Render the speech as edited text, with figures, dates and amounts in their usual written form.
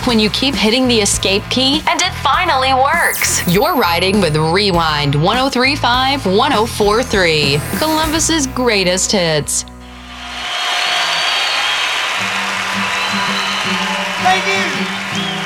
when you keep hitting the escape key and it finally works. You're riding with Rewind 1035 1043, Columbus's greatest hits. Thank you.